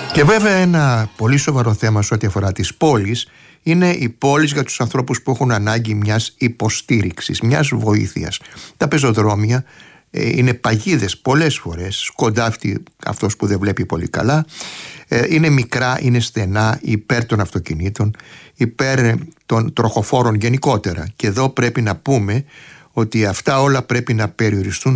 Και βέβαια ένα πολύ σοβαρό θέμα σε ό,τι αφορά τις πόλεις είναι οι πόλεις για τους ανθρώπους που έχουν ανάγκη μιας υποστήριξης, μιας βοήθειας. Τα πεζοδρόμια είναι παγίδες πολλές φορές, σκοντάφτει αυτός που δεν βλέπει πολύ καλά, είναι μικρά, είναι στενά, υπέρ των αυτοκινήτων, υπέρ των τροχοφόρων γενικότερα. Και εδώ πρέπει να πούμε ότι αυτά όλα πρέπει να περιοριστούν